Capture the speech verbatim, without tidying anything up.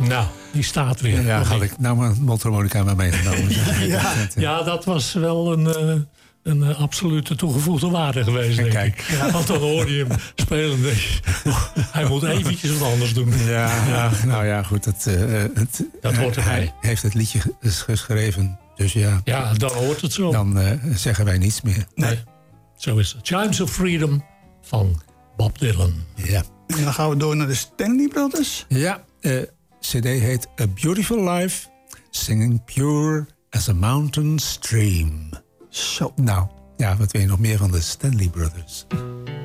Nou, die staat weer. Ja, had ik nou mijn mondharmonica maar meegenomen. ja. ja, dat was wel een, uh, een uh, absolute toegevoegde waarde geweest, denk Kijk. ik. Ja, want dan hoor je hem spelen. Denk je, oh, hij moet eventjes wat anders doen. Ja, ja. Nou ja, goed. Het, uh, het, dat hoort erbij. Hij heeft het liedje geschreven. Dus ja, ja, dan hoort het zo. Dan uh, zeggen wij niets meer. Nee. nee, zo is het. Chimes of Freedom van Bob Dylan. Ja. En dan gaan we door naar de Stanley Brothers. Ja, uh, C D heet A Beautiful Life, Singing Pure as a Mountain Stream. Zo. Nou, ja, wat weet je nog meer van de Stanley Brothers?